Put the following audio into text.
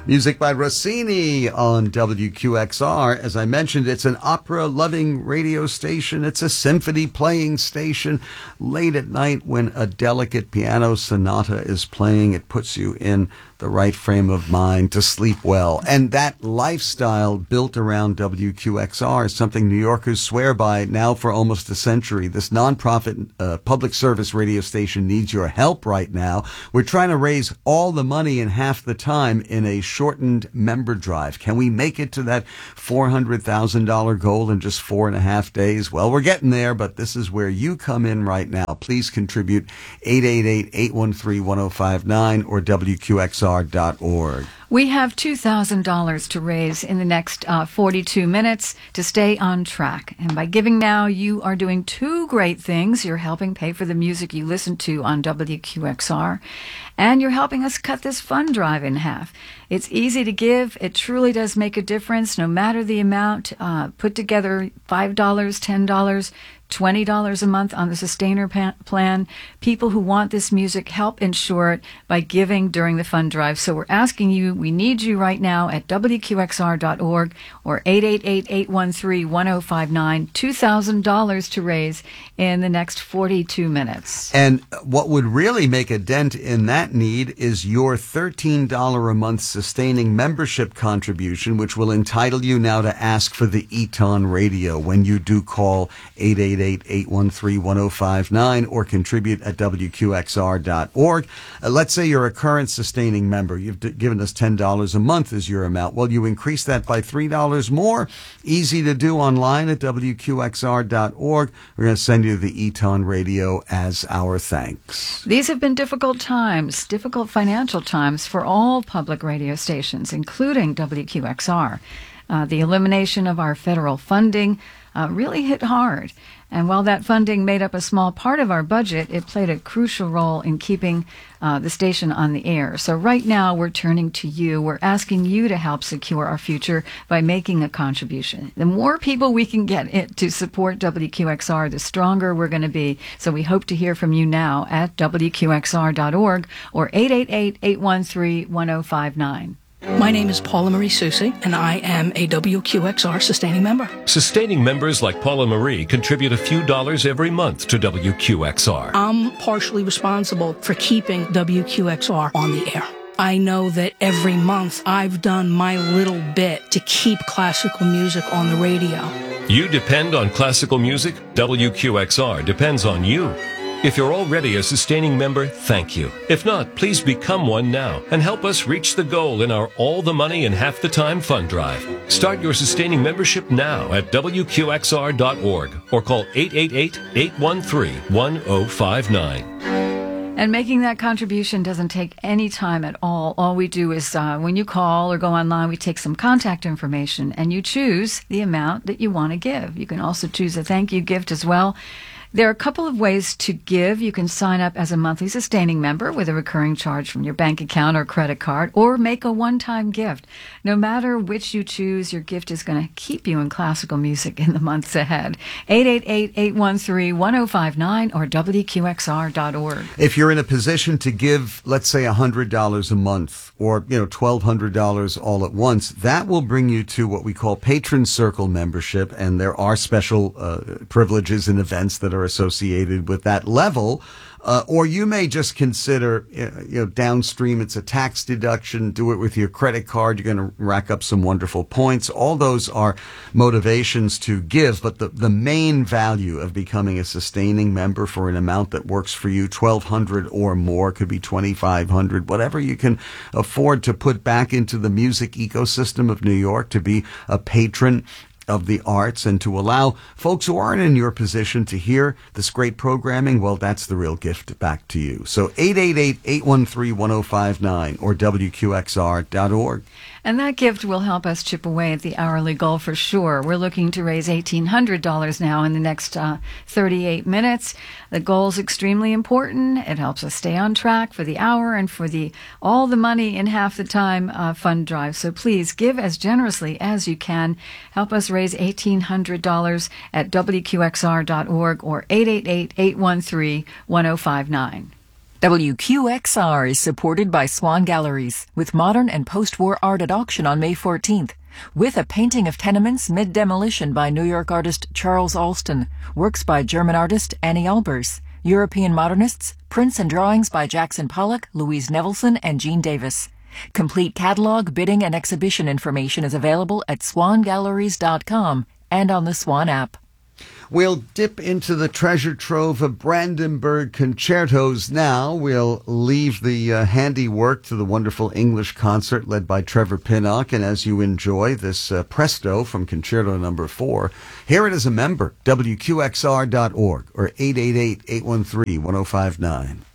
Music by Rossini on WQXR. As I mentioned, it's an opera-loving radio station. It's a symphony-playing station. Late at night when a delicate piano sonata is playing, it puts you in the right frame of mind to sleep well. And that lifestyle built around WQXR is something New Yorkers swear by now for almost a century. This nonprofit public service radio station needs your help right now. We're trying to raise all the money in half the time in a shortened member drive. Can we make it to that $400,000 goal in just 4.5 days? Well, we're getting there, but this is where you come in right now. Please contribute 888-813-1059 or WQXR.org. We have $2,000 to raise in the next 42 minutes to stay on track. And by giving now, you are doing two great things. You're helping pay for the music you listen to on WQXR, and you're helping us cut this fund drive in half. It's easy to give. It truly does make a difference, no matter the amount. Put together $5, $10, $20 a month on the Sustainer plan. People who want this music, help ensure it by giving during the fund drive. So we're asking you, we need you right now at WQXR.org or 888-813-1059, $2,000 to raise in the next 42 minutes. And what would really make a dent in that need is your $13 a month sustaining membership contribution, which will entitle you now to ask for the Eton Radio when you do call 888-813-1059 or contribute at WQXR.org. Let's say you're a current sustaining member. You've given us $10 a month as your amount. Well, you increase that by $3 more. Easy to do online at WQXR.org. We're going to send you the Eton Radio as our thanks. These have been difficult times, difficult financial times for all public radio stations, including WQXR. The elimination of our federal funding really hit hard. And while that funding made up a small part of our budget, it played a crucial role in keeping the station on the air. So right now, we're turning to you. We're asking you to help secure our future by making a contribution. The more people we can get to support WQXR, the stronger we're going to be. So we hope to hear from you now at WQXR.org or 888-813-1059. My name is Paula Marie Soucy, and I am a WQXR sustaining member. Sustaining members like Paula Marie contribute a few dollars every month to WQXR. I'm partially responsible for keeping WQXR on the air. I know that every month I've done my little bit to keep classical music on the radio. You depend on classical music? WQXR depends on you. If you're already a sustaining member, thank you. If not, please become one now and help us reach the goal in our All the Money in Half the Time fund drive. Start your sustaining membership now at WQXR.org or call 888-813-1059. And making that contribution doesn't take any time at all. All we do is when you call or go online, we take some contact information and you choose the amount that you want to give. You can also choose a thank you gift as well. There are a couple of ways to give. You can sign up as a monthly sustaining member with a recurring charge from your bank account or credit card, or make a one-time gift. No matter which you choose, your gift is going to keep you in classical music in the months ahead. 888-813-1059 or WQXR.org. If you're in a position to give, let's say, $100 a month or, $1,200 all at once, that will bring you to what we call Patron Circle membership, and there are special privileges and events that are associated with that level. Or you may just consider, downstream, it's a tax deduction. Do it with your credit card. You're going to rack up some wonderful points. All those are motivations to give. But the main value of becoming a sustaining member for an amount that works for you, $1,200 or more, could be $2,500, whatever you can afford to put back into the music ecosystem of New York, to be a patron of the arts and to allow folks who aren't in your position to hear this great programming, well, that's the real gift back to you. So 888-813-1059 or WQXR.org. And that gift will help us chip away at the hourly goal for sure. We're looking to raise $1,800 now in the next 38 minutes. The goal's extremely important. It helps us stay on track for the hour and for the All the Money in Half the Time fund drive. So please give as generously as you can. Help us raise $1,800 at WQXR.org or 888-813-1059. WQXR is supported by Swan Galleries, with modern and post-war art at auction on May 14th. With a painting of tenements mid-demolition by New York artist Charles Alston, works by German artist Annie Albers, European modernists, prints and drawings by Jackson Pollock, Louise Nevelson, and Jean Davis. Complete catalog, bidding, and exhibition information is available at swangalleries.com and on the Swan app. We'll dip into the treasure trove of Brandenburg concertos now. We'll leave the handiwork to the wonderful English concert led by Trevor Pinnock. And as you enjoy this presto from Concerto No. 4, hear it as a member, WQXR.org or 888-813-1059.